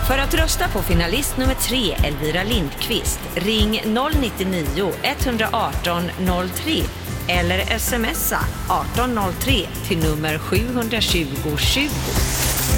För att rösta på finalist nummer 3, Elvira Lindqvist, ring 099 118 03 eller smsa 1803 till nummer 72020.